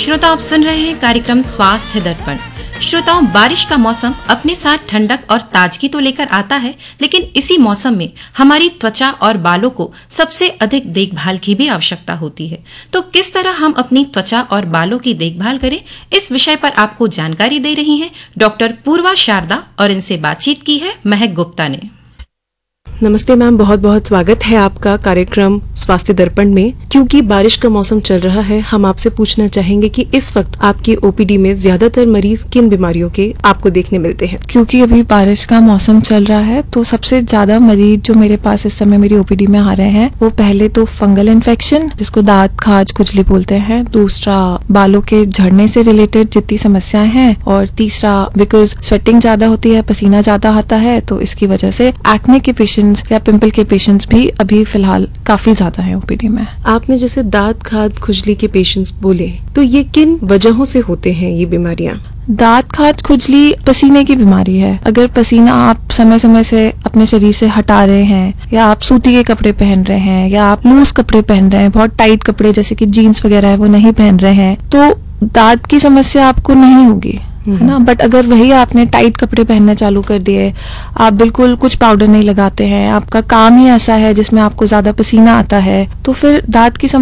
श्रोता, आप सुन रहे हैं कार्यक्रम स्वास्थ्य दर्पण। श्रोताओं, बारिश का मौसम अपने साथ ठंडक और ताजगी तो लेकर आता है, लेकिन इसी मौसम में हमारी त्वचा और बालों को सबसे अधिक देखभाल की भी आवश्यकता होती है। तो किस तरह हम अपनी त्वचा और बालों की देखभाल करें, इस विषय पर आपको जानकारी दे रही हैं डॉक्टर पूर्वा शारदा, और इनसे बातचीत की है महक गुप्ता ने। नमस्ते मैम, बहुत बहुत स्वागत है आपका कार्यक्रम स्वास्थ्य दर्पण में। क्योंकि बारिश का मौसम चल रहा है, हम आपसे पूछना चाहेंगे कि इस वक्त आपकी ओपीडी में ज्यादातर मरीज किन बीमारियों के आपको देखने मिलते हैं? क्योंकि अभी बारिश का मौसम चल रहा है तो सबसे ज्यादा मरीज जो मेरे पास इस समय मेरी ओपीडी में आ रहे हैं, वो पहले तो फंगल इन्फेक्शन, जिसको दांत खाज खुजली बोलते हैं, दूसरा बालों के झड़ने से रिलेटेड जितनी समस्याएं हैं, और तीसरा बिकॉज स्वेटिंग ज्यादा होती है, पसीना ज्यादा आता है, तो इसकी वजह से एक्ने के पेशेंट्स या पिंपल के पेशेंट्स भी अभी फिलहाल काफी ज्यादा है ओपीडी में। आपने जैसे दांत खाज खुजली के पेशेंट्स बोले, तो ये किन वजहों से होते हैं ये बीमारियां? दांत खाज खुजली पसीने की बीमारी है। अगर पसीना आप समय समय से अपने शरीर से हटा रहे हैं, या आप सूती के कपड़े पहन रहे हैं, या आप लूज कपड़े पहन रहे हैं, बहुत टाइट कपड़े जैसे कि जीन्स वगैरह है वो नहीं पहन रहे हैं, तो दांत की समस्या आपको नहीं होगी, है ना। बट अगर वही आपने टाइट कपड़े पहनना चालू कर दिए, आप बिल्कुल कुछ पाउडर नहीं लगाते हैं, आपका काम ही ऐसा है जिसमें आपको ज्यादा पसीना आता है, तो फिर दांत की